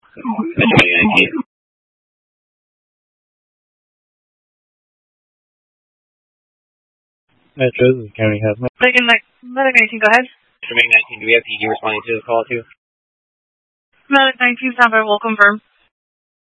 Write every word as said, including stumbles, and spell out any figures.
Metro nineteen. Metro, this is County House. Medic nineteen, go ahead. Metro nineteen, do we have P D responding to this call too? Medic nineteen, sound very well confirmed.